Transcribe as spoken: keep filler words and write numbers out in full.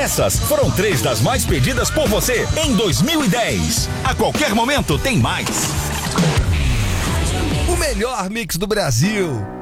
Essas foram três das mais pedidas por você em dois mil e dez. A qualquer momento tem mais. O melhor mix do Brasil.